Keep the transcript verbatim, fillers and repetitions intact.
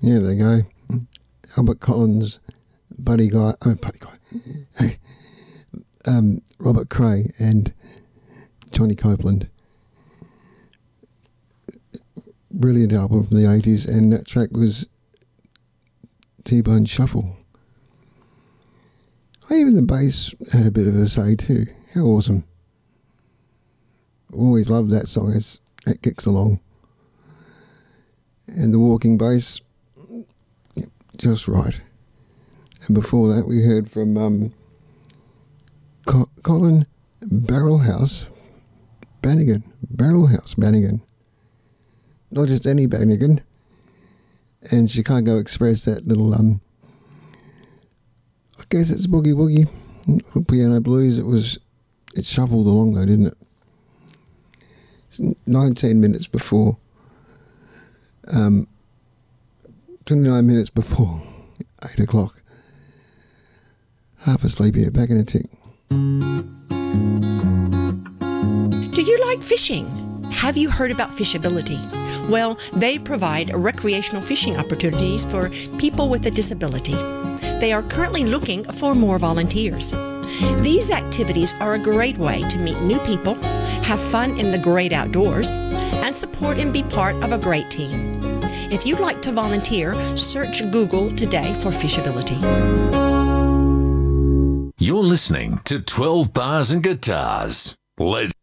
Yeah, there you go. Albert Collins, Buddy Guy, I mean, Buddy Guy, um, Robert Cray and Johnny Copeland. Brilliant album from the eighties, and that track was T-Bone Shuffle. Even the bass had a bit of a say too. How awesome. Always loved that song as it kicks along. And the walking bass, just right. And before that we heard from um, Co- Colin Barrelhouse Bannigan. Barrelhouse Bannigan. Not just any Bannigan. And Chicago Express, that little, um, I guess it's Boogie Woogie, piano blues. It was, it shuffled along though, didn't it? It's nineteen minutes before, um, twenty-nine minutes before eight o'clock. Half asleep here, back in a tick. Do you like fishing? Have you heard about Fishability? Well, they provide recreational fishing opportunities for people with a disability. They are currently looking for more volunteers. These activities are a great way to meet new people, have fun in the great outdoors, and support and be part of a great team. If you'd like to volunteer, search Google today for Fishability. You're listening to twelve Bars and Guitars. Let's